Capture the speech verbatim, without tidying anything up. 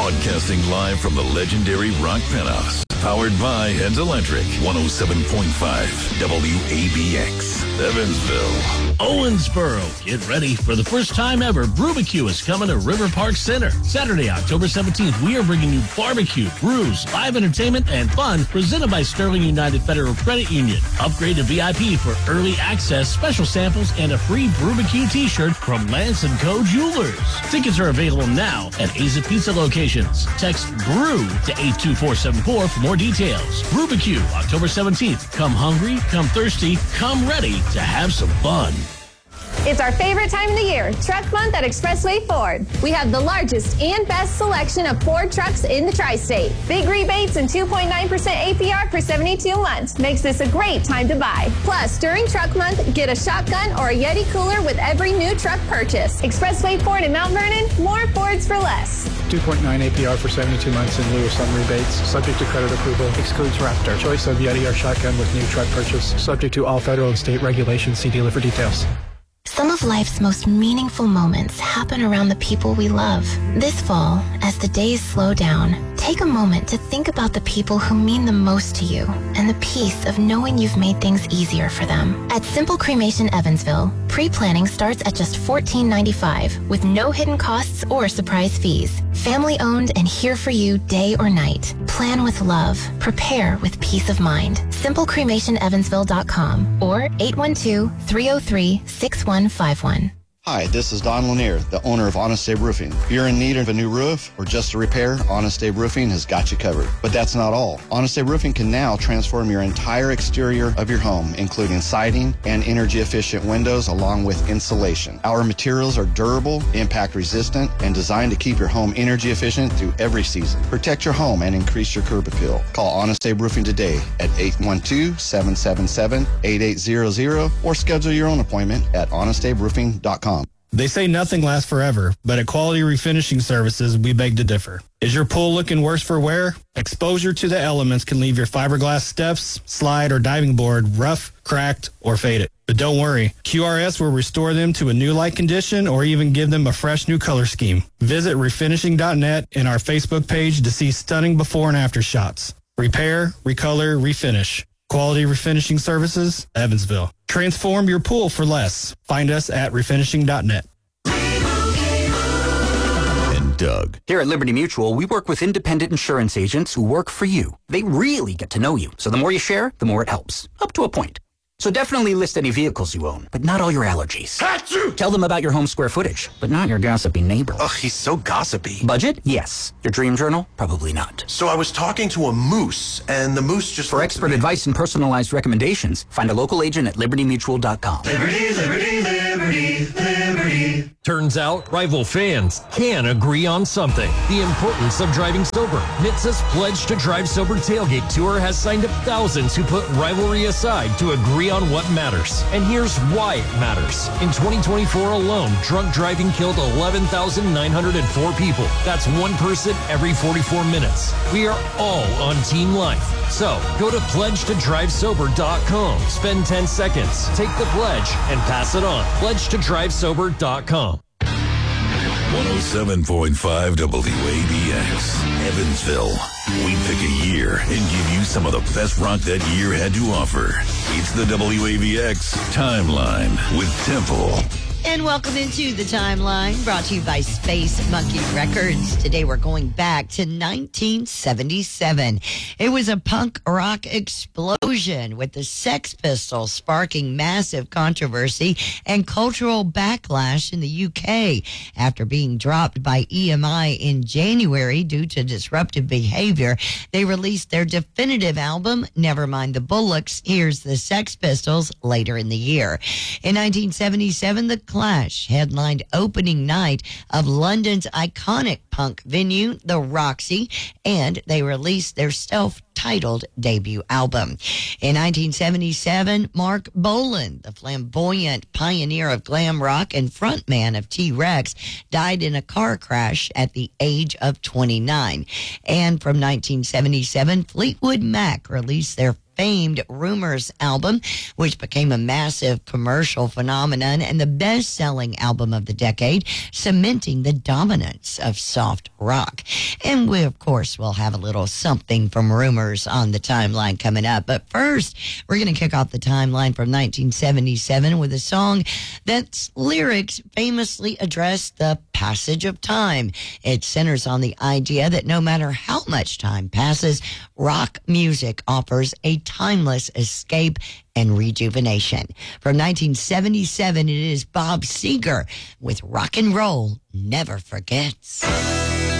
Broadcasting live from the legendary Rock Penthouse. Powered by Heads Electric. one oh seven point five W A B X. Evansville. Owensboro. Get ready for the first time ever. Brubacue is coming to River Park Center. Saturday, October seventeenth, we are bringing you barbecue, brews, live entertainment, and fun presented by Sterling United Federal Credit Union. Upgrade to V I P for early access, special samples, and a free Brubacue t-shirt from Lance and Co. Jewelers. Tickets are available now at Aza Pizza locations. Text BREW to eight two four seven four for more details. Brubacue, October seventeenth. Come hungry, come thirsty, come ready to have some fun. It's our favorite time of the year, Truck Month at Expressway Ford. We have the largest and best selection of Ford trucks in the tri-state. Big rebates and two point nine percent A P R for seventy-two months makes this a great time to buy. Plus, during Truck Month, get a shotgun or a Yeti cooler with every new truck purchase. Expressway Ford in Mount Vernon, more Fords for less. two point nine A P R for seventy-two months in lieu of some rebates. Subject to credit approval. Excludes Raptor. Choice of Yeti or shotgun with new truck purchase. Subject to all federal and state regulations. See dealer for details. Some of life's most meaningful moments happen around the people we love. This fall, as the days slow down, take a moment to think about the people who mean the most to you and the peace of knowing you've made things easier for them. At Simple Cremation Evansville, pre-planning starts at just fourteen ninety-five with no hidden costs or surprise fees. Family owned and here for you day or night. Plan with love. Prepare with peace of mind. simple cremation evansville dot com or eight one two, three oh three, six one five one. Hi, this is Don Lanier, the owner of Honest Abe Roofing. If you're in need of a new roof or just a repair, Honest Abe Roofing has got you covered. But that's not all. Honest Abe Roofing can now transform your entire exterior of your home, including siding and energy-efficient windows along with insulation. Our materials are durable, impact-resistant, and designed to keep your home energy-efficient through every season. Protect your home and increase your curb appeal. Call Honest Abe Roofing today at eight one two, seven seven seven, eight eight zero zero or schedule your own appointment at honest abe roofing dot com. They say nothing lasts forever, but at Quality Refinishing Services, we beg to differ. Is your pool looking worse for wear? Exposure to the elements can leave your fiberglass steps, slide, or diving board rough, cracked, or faded. But don't worry, Q R S will restore them to a new-like condition or even give them a fresh new color scheme. Visit refinishing dot net and our Facebook page to see stunning before and after shots. Repair, recolor, refinish. Quality Refinishing Services, Evansville. Transform your pool for less. Find us at refinishing dot net. And Doug. Here at Liberty Mutual, we work with independent insurance agents who work for you. They really get to know you, so the more you share, the more it helps. Up to a point. So definitely list any vehicles you own, but not all your allergies. Achoo! Tell them about your home square footage, but not your gossipy neighbor. Ugh, he's so gossipy. Budget? Yes. Your dream journal? Probably not. So I was talking to a moose, and the moose just... For expert advice and personalized recommendations, find a local agent at liberty mutual dot com. Liberty, liberty, liberty, liberty. Turns out, rival fans can agree on something. The importance of driving sober. N H T S A's Pledge to Drive Sober Tailgate Tour has signed up thousands who put rivalry aside to agree on what matters. And here's why it matters. In twenty twenty-four alone, drunk driving killed eleven thousand nine hundred four people. That's one person every forty-four minutes. We are all on Team Life. So, go to pledge to drive sober dot com. Spend ten seconds, take the pledge, and pass it on. pledge to drive sober dot com. one oh seven point five W A B X, Evansville. We pick a year and give you some of the best rock that year had to offer. It's the W A B X Timeline with Temple. And welcome into the Timeline, brought to you by Space Monkey Records. Today we're going back to nineteen seventy-seven. It was a punk rock explosion with the Sex Pistols sparking massive controversy and cultural backlash in the U K after being dropped by E M I in January due to disruptive behavior. They released their definitive album, Nevermind the Bollocks, Here's the Sex Pistols, later in the year. In nineteen seventy-seven, the Clash headlined opening night of London's iconic punk venue, the Roxy, and they released their self-titled debut album. In nineteen seventy-seven, Mark Bolan, the flamboyant pioneer of glam rock and frontman of T-Rex, died in a car crash at the age of twenty-nine. And from nineteen seventy-seven, Fleetwood Mac released their famed Rumors album, which became a massive commercial phenomenon and the best-selling album of the decade, cementing the dominance of soft rock. And we, of course, will have a little something from Rumors on the timeline coming up. But first, we're going to kick off the timeline from nineteen seventy-seven with a song that's lyrics famously address the passage of time. It centers on the idea that no matter how much time passes, rock music offers a timeless escape and rejuvenation. From nineteen seventy-seven, it is Bob Seger with Rock and Roll Never Forgets.